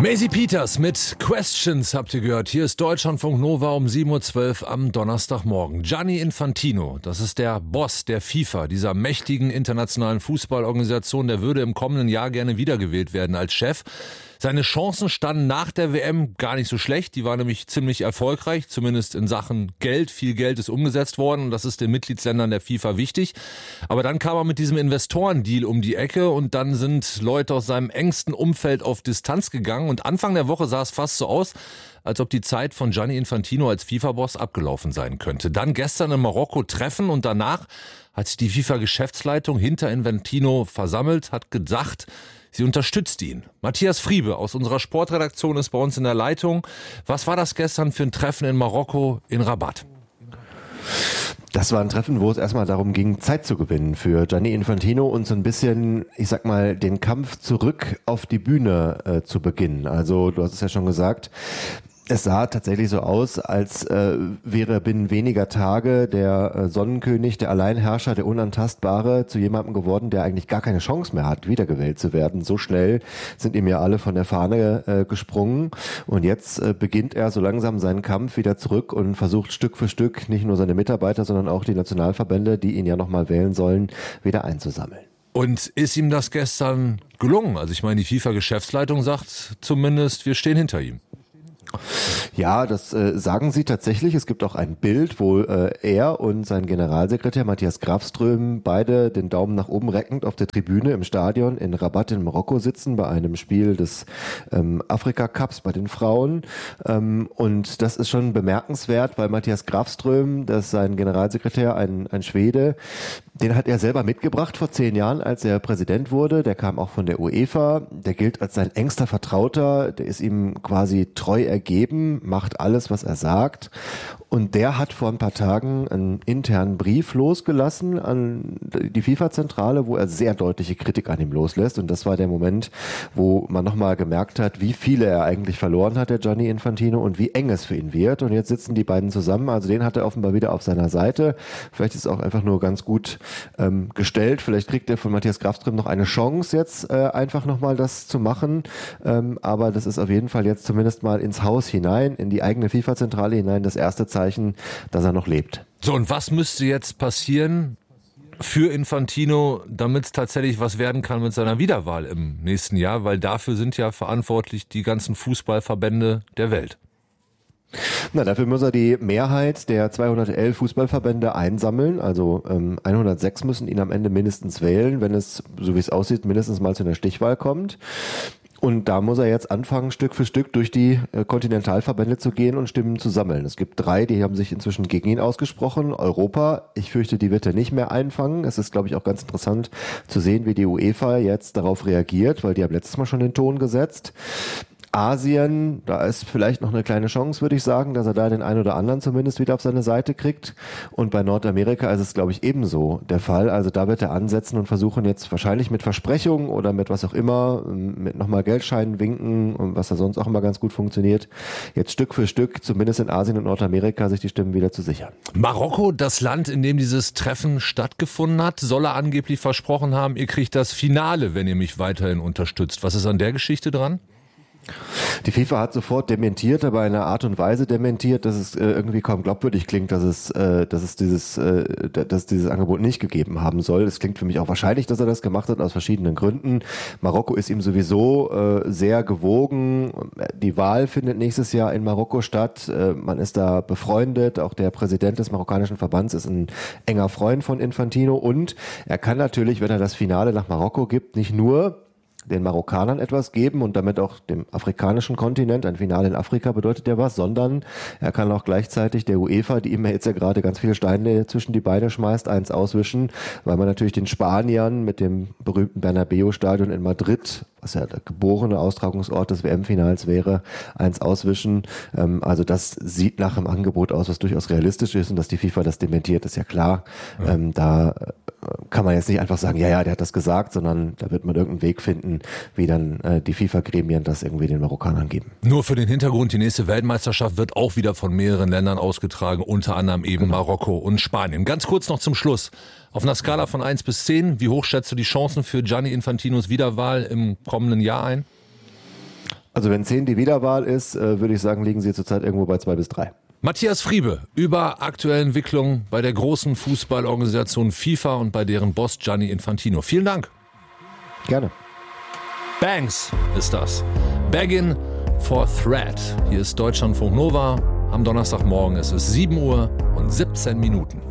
Maisie Peters mit Questions habt ihr gehört. Hier ist Deutschlandfunk Nova um 7.12 Uhr am Donnerstagmorgen. Gianni Infantino, das ist der Boss der FIFA, dieser mächtigen internationalen Fußballorganisation, der würde im kommenden Jahr gerne wiedergewählt werden als Chef. Seine Chancen standen nach der WM gar nicht so schlecht. Die waren nämlich ziemlich erfolgreich, zumindest in Sachen Geld. Viel Geld ist umgesetzt worden und das ist den Mitgliedsländern der FIFA wichtig. Aber dann kam er mit diesem Investorendeal um die Ecke und dann sind Leute aus seinem engsten Umfeld auf Distanz gegangen. Und Anfang der Woche sah es fast so aus, als ob die Zeit von Gianni Infantino als FIFA-Boss abgelaufen sein könnte. Dann gestern in Marokko Treffen und danach hat sich die FIFA-Geschäftsleitung hinter Infantino versammelt, hat gesagt, sie unterstützt ihn. Matthias Friebe aus unserer Sportredaktion ist bei uns in der Leitung. Was war das gestern für ein Treffen in Marokko in Rabat? Das war ein Treffen, wo es erstmal darum ging, Zeit zu gewinnen für Gianni Infantino und so ein bisschen, ich sag mal, den Kampf zurück auf die Bühne zu beginnen. Also du hast es ja schon gesagt, es sah tatsächlich so aus, als wäre binnen weniger Tage der Sonnenkönig, der Alleinherrscher, der Unantastbare zu jemandem geworden, der eigentlich gar keine Chance mehr hat, wiedergewählt zu werden. So schnell sind ihm ja alle von der Fahne gesprungen und jetzt beginnt er so langsam seinen Kampf wieder zurück und versucht Stück für Stück nicht nur seine Mitarbeiter, sondern auch die Nationalverbände, die ihn ja nochmal wählen sollen, wieder einzusammeln. Und ist ihm das gestern gelungen? Also ich meine, die FIFA-Geschäftsleitung sagt zumindest, wir stehen hinter ihm. Ja, das sagen sie tatsächlich. Es gibt auch ein Bild, wo er und sein Generalsekretär Matthias Grafström beide den Daumen nach oben reckend auf der Tribüne im Stadion in Rabat in Marokko sitzen bei einem Spiel des Afrika-Cups bei den Frauen. Und das ist schon bemerkenswert, weil Matthias Grafström, das ist sein Generalsekretär, ein Schwede, den hat er selber mitgebracht vor 10 Jahren, als er Präsident wurde. Der kam auch von der UEFA. Der gilt als sein engster Vertrauter. Der ist ihm quasi treu ergeben, macht alles, was er sagt. Und der hat vor ein paar Tagen einen internen Brief losgelassen an die FIFA-Zentrale, wo er sehr deutliche Kritik an ihm loslässt. Und das war der Moment, wo man nochmal gemerkt hat, wie viele er eigentlich verloren hat, der Gianni Infantino, und wie eng es für ihn wird. Und jetzt sitzen die beiden zusammen. Also den hat er offenbar wieder auf seiner Seite. Vielleicht ist es auch einfach nur ganz gut gestellt. Vielleicht kriegt er von Matthias Grafström noch eine Chance, jetzt einfach nochmal das zu machen. Aber das ist auf jeden Fall jetzt zumindest mal ins Haus hinein, in die eigene FIFA-Zentrale hinein, das erste Zeichen, dass er noch lebt. So, und was müsste jetzt passieren für Infantino, damit es tatsächlich was werden kann mit seiner Wiederwahl im nächsten Jahr? Weil dafür sind ja verantwortlich die ganzen Fußballverbände der Welt. Na, dafür muss er die Mehrheit der 211 Fußballverbände einsammeln. Also 106 müssen ihn am Ende mindestens wählen, wenn es, so wie es aussieht, mindestens mal zu einer Stichwahl kommt. Und da muss er jetzt anfangen, Stück für Stück durch die Kontinentalverbände zu gehen und Stimmen zu sammeln. Es gibt 3, die haben sich inzwischen gegen ihn ausgesprochen. Europa, ich fürchte, die wird er nicht mehr einfangen. Es ist, glaube ich, auch ganz interessant zu sehen, wie die UEFA jetzt darauf reagiert, weil die haben letztes Mal schon den Ton gesetzt. Asien, da ist vielleicht noch eine kleine Chance, würde ich sagen, dass er da den einen oder anderen zumindest wieder auf seine Seite kriegt. Und bei Nordamerika ist es, glaube ich, ebenso der Fall. Also da wird er ansetzen und versuchen jetzt wahrscheinlich mit Versprechungen oder mit was auch immer, mit nochmal Geldscheinen winken und was da sonst auch immer ganz gut funktioniert, jetzt Stück für Stück, zumindest in Asien und Nordamerika, sich die Stimmen wieder zu sichern. Marokko, das Land, in dem dieses Treffen stattgefunden hat, soll er angeblich versprochen haben, ihr kriegt das Finale, wenn ihr mich weiterhin unterstützt. Was ist an der Geschichte dran? Die FIFA hat sofort dementiert, aber in einer Art und Weise dementiert, dass es irgendwie kaum glaubwürdig klingt, dass es dieses Angebot nicht gegeben haben soll. Es klingt für mich auch wahrscheinlich, dass er das gemacht hat, aus verschiedenen Gründen. Marokko ist ihm sowieso sehr gewogen. Die Wahl findet nächstes Jahr in Marokko statt. Man ist da befreundet. Auch der Präsident des marokkanischen Verbands ist ein enger Freund von Infantino. Und er kann natürlich, wenn er das Finale nach Marokko gibt, nicht nur den Marokkanern etwas geben und damit auch dem afrikanischen Kontinent, ein Finale in Afrika bedeutet ja was, sondern er kann auch gleichzeitig der UEFA, die ihm jetzt ja gerade ganz viele Steine zwischen die Beine schmeißt, eins auswischen, weil man natürlich den Spaniern mit dem berühmten Bernabeu-Stadion in Madrid, was ja der geborene Austragungsort des WM-Finals wäre, eins auswischen. Also das sieht nach einem Angebot aus, was durchaus realistisch ist, und dass die FIFA das dementiert, ist ja klar. Ja. Da kann man jetzt nicht einfach sagen, ja, der hat das gesagt, sondern da wird man irgendeinen Weg finden, wie dann die FIFA-Gremien das irgendwie den Marokkanern geben. Nur für den Hintergrund, die nächste Weltmeisterschaft wird auch wieder von mehreren Ländern ausgetragen, unter anderem eben Marokko und Spanien. Ganz kurz noch zum Schluss. Auf einer Skala von 1 bis 10, wie hoch schätzt du die Chancen für Gianni Infantinos Wiederwahl im kommenden Jahr ein? Also wenn 10 die Wiederwahl ist, würde ich sagen, liegen sie zurzeit irgendwo bei 2 bis 3. Matthias Friebe über aktuelle Entwicklungen bei der großen Fußballorganisation FIFA und bei deren Boss Gianni Infantino. Vielen Dank. Gerne. Banks ist das. Beggin for Threat. Hier ist Deutschlandfunk Nova. Am Donnerstagmorgen ist es 7:17 Uhr.